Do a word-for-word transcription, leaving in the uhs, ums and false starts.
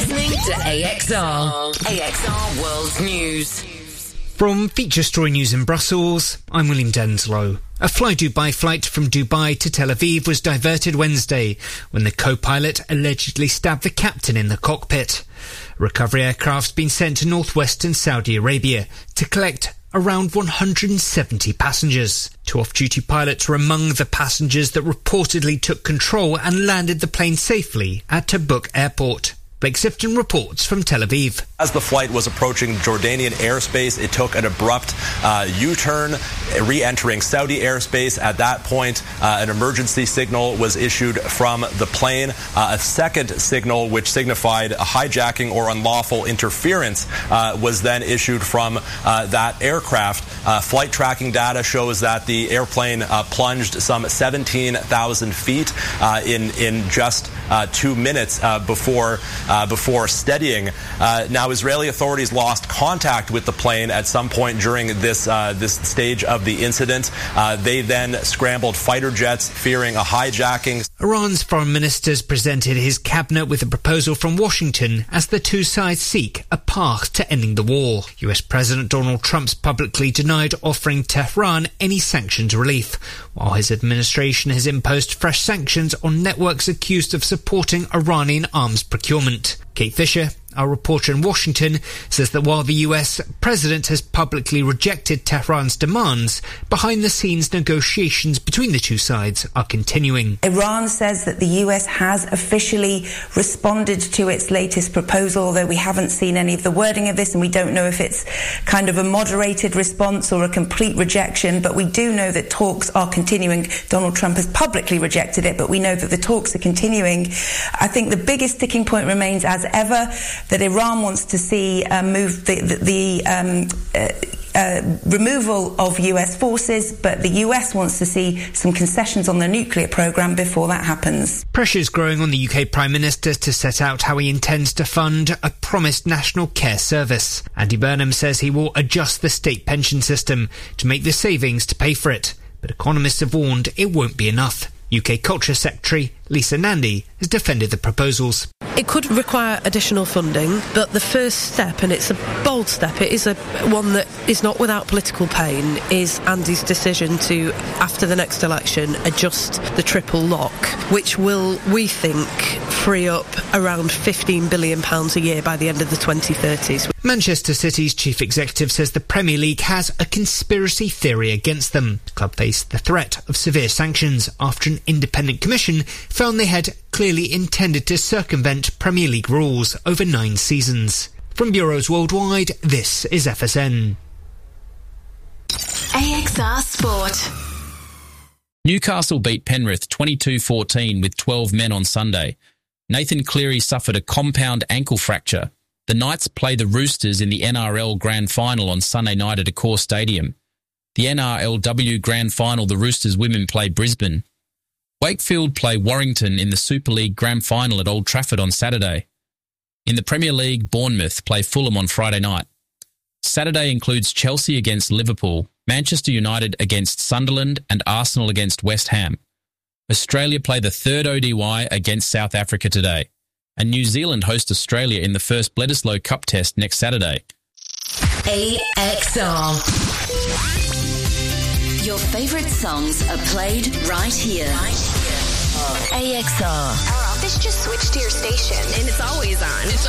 listening to A X R. A X R World News. From Feature Story News in Brussels, I'm William Denslow. A Fly Dubai flight from Dubai to Tel Aviv was diverted Wednesday when the co-pilot allegedly stabbed the captain in the cockpit. A recovery aircraft's been sent to northwestern Saudi Arabia to collect around one hundred seventy passengers. Two off-duty pilots were among the passengers that reportedly took control and landed the plane safely at Tabuk Airport. Blake Sifton reports from Tel Aviv. As the flight was approaching Jordanian airspace, it took an abrupt uh, U-turn, re-entering Saudi airspace. At that point, uh, an emergency signal was issued from the plane. Uh, a second signal, which signified a hijacking or unlawful interference, uh, was then issued from uh, that aircraft. Uh, flight tracking data shows that the airplane uh, plunged some seventeen thousand feet uh, in, in just uh, two minutes uh, before Uh, before steadying. Uh, now, Israeli authorities lost contact with the plane at some point during this uh, this stage of the incident. Uh, they then scrambled fighter jets, fearing a hijacking. Iran's foreign ministers presented his cabinet with a proposal from Washington as the two sides seek a path to ending the war. U S President Donald Trump's publicly denied offering Tehran any sanctions relief, while his administration has imposed fresh sanctions on networks accused of supporting Iranian arms procurement. Kate Fisher, our reporter in Washington, says that while the U S president has publicly rejected Tehran's demands, behind-the-scenes negotiations between the two sides are continuing. Iran says that the U S has officially responded to its latest proposal, although we haven't seen any of the wording of this, and we don't know if it's kind of a moderated response or a complete rejection, but we do know that talks are continuing. Donald Trump has publicly rejected it, but we know that the talks are continuing. I think the biggest sticking point remains, as ever, that Iran wants to see uh, move the, the, the um, uh, uh, removal of U S forces, but the U S wants to see some concessions on the nuclear programme before that happens. Pressure's growing on the U K Prime Minister to set out how he intends to fund a promised national care service. Andy Burnham says he will adjust the state pension system to make the savings to pay for it, but economists have warned it won't be enough. U K Culture Secretary Lisa Nandy has defended the proposals. It could require additional funding, but the first step, and it's a bold step, it is a one that is not without political pain, is Andy's decision to, after the next election, adjust the triple lock, which will, we think, free up around fifteen billion pounds a year by the end of the twenty thirties. Manchester City's chief executive says the Premier League has a conspiracy theory against them. The club faced the threat of severe sanctions after an independent commission found they had clearly intended to circumvent Premier League rules over nine seasons. From bureaus worldwide, this is F S N. A X R Sport. Newcastle beat Penrith twenty-two fourteen with twelve men on Sunday. Nathan Cleary suffered a compound ankle fracture. The Knights play the Roosters in the N R L Grand Final on Sunday night at Accor Stadium. The N R L W Grand Final, the Roosters women play Brisbane. Wakefield play Warrington in the Super League Grand Final at Old Trafford on Saturday. In the Premier League, Bournemouth play Fulham on Friday night. Saturday includes Chelsea against Liverpool, Manchester United against Sunderland and Arsenal against West Ham. Australia play the third O D Y against South Africa today. And New Zealand host Australia in the first Bledisloe Cup test next Saturday. A X R. Your favourite songs are played right here. Right here. A X R. Our office just switched to your station.